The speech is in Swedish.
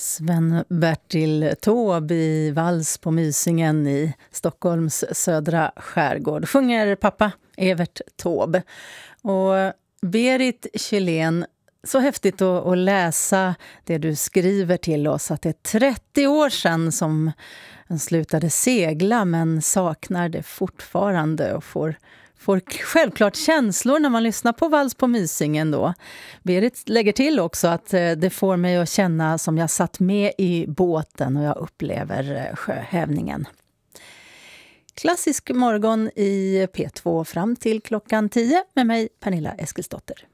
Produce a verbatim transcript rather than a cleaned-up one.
Sven-Bertil Taube i Vals på Mysingen i Stockholms södra skärgård sjunger pappa Evert Taube. Och Berit Kjellén, så häftigt att, att läsa det du skriver till oss, att det är trettio år sedan som han slutade segla men saknar det fortfarande och får Får självklart känslor när man lyssnar på Vals på Mysingen då. Berit lägger till också att det får mig att känna som jag satt med i båten och jag upplever sjöhävningen. Klassisk morgon i P två fram till klockan tio med mig Pernilla Eskilsdotter.